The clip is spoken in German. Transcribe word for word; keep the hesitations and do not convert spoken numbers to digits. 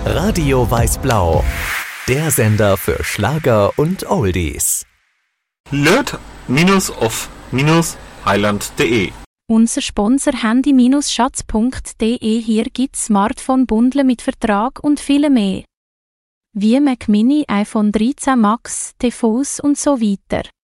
Radio Weiß-Blau, der Sender für Schlager und Oldies. Löt-off-highland punkt de Unser Sponsor handy schatz punkt de. Hier gibt's Smartphone-Bundle mit Vertrag und viel mehr. Wie Mac Mini, iPhone dreizehn Max, T V s und so weiter.